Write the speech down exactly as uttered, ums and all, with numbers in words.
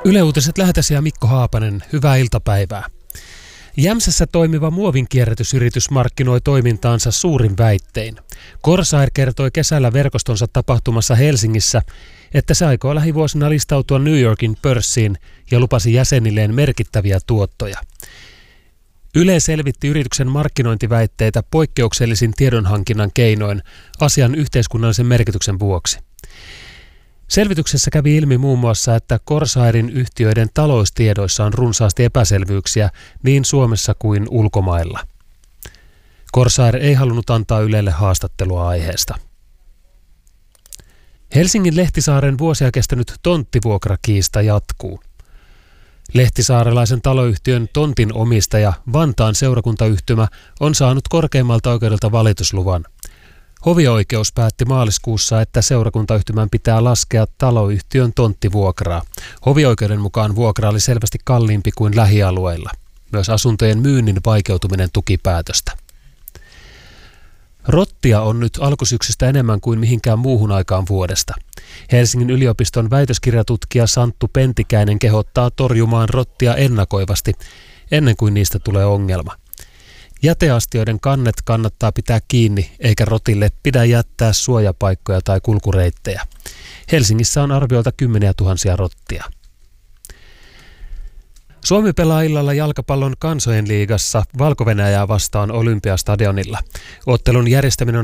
Yle Uutiset lähetäsi ja Mikko Haapanen, hyvää iltapäivää. Jämsässä toimiva muovinkierrätysyritys markkinoi toimintaansa suurin väittein. Corsair kertoi kesällä verkostonsa tapahtumassa Helsingissä, että se aikoo lähivuosina listautua New Yorkin pörssiin ja lupasi jäsenilleen merkittäviä tuottoja. Yle selvitti yrityksen markkinointiväitteitä poikkeuksellisin tiedonhankinnan keinoin asian yhteiskunnallisen merkityksen vuoksi. Selvityksessä kävi ilmi muun muassa, että Corsairin yhtiöiden taloustiedoissa on runsaasti epäselvyyksiä niin Suomessa kuin ulkomailla. Corsair ei halunnut antaa Ylelle haastattelua aiheesta. Helsingin Lehtisaaren vuosia kestänyt tonttivuokrakiista jatkuu. Lehtisaarelaisen taloyhtiön tontin omistaja Vantaan seurakuntayhtymä on saanut korkeimmalta oikeudelta valitusluvan. Hovioikeus päätti maaliskuussa, että seurakuntayhtymän pitää laskea taloyhtiön tonttivuokraa. Hovioikeuden mukaan vuokra oli selvästi kalliimpi kuin lähialueilla. Myös asuntojen myynnin vaikeutuminen tuki päätöstä. Rottia on nyt alkusyksystä enemmän kuin mihinkään muuhun aikaan vuodesta. Helsingin yliopiston väitöskirjatutkija Santtu Pentikäinen kehottaa torjumaan rottia ennakoivasti, ennen kuin niistä tulee ongelma. Jäteastioiden kannet kannattaa pitää kiinni, eikä rotille pidä jättää suojapaikkoja tai kulkureittejä. Helsingissä on arviolta kymmeniä tuhansia rottia. Suomi pelaa illalla jalkapallon kansojen liigassa Valko-Venäjää vastaan Olympiastadionilla. Ottelun järjestäminen